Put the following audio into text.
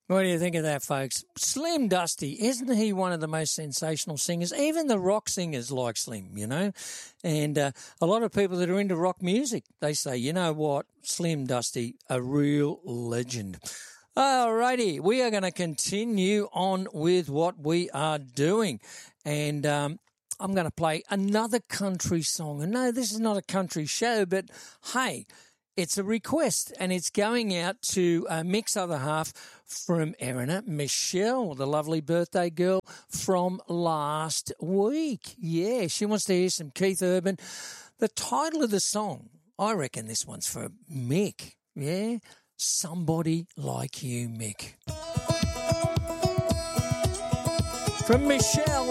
What do you think of that, folks? Slim Dusty, isn't he one of the most sensational singers? Even the rock singers like Slim, you know. And a lot of people that are into rock music, they say, you know what, Slim Dusty, a real legend. Alrighty, we are going to continue on with what we are doing. And I'm going to play another country song. And no, this is not a country show, but hey, it's a request, and it's going out to Mick's other half from Erina, Michelle, the lovely birthday girl from last week. Yeah, she wants to hear some Keith Urban. The title of the song, I reckon this one's for Mick. Yeah, Somebody Like You, Mick. From Michelle.